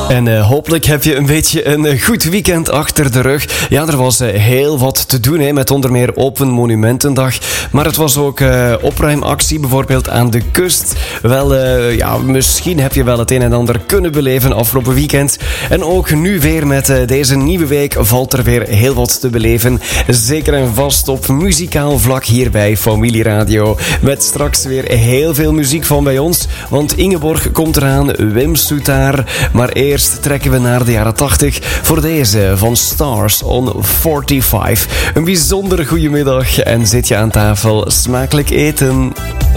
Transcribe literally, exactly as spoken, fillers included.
En uh, hopelijk heb je een beetje een goed weekend achter de rug. Ja, er was uh, heel wat te doen, hè, met onder meer Open Monumentendag. Maar het was ook uh, opruimactie, bijvoorbeeld aan de kust. Wel, uh, ja, misschien heb je wel het een en ander kunnen beleven afgelopen weekend. En ook nu weer met uh, deze nieuwe week valt er weer heel wat te beleven. Zeker en vast op muzikaal vlak hier bij Familie Radio. Met straks weer heel veel muziek van bij ons. Want Ingeborg komt eraan, Wim Soetaar. Maar eerst trekken we naar de jaren tachtig voor deze van Stars on vijfenveertig. Een bijzonder goede middag en zit je aan tafel. Smakelijk eten.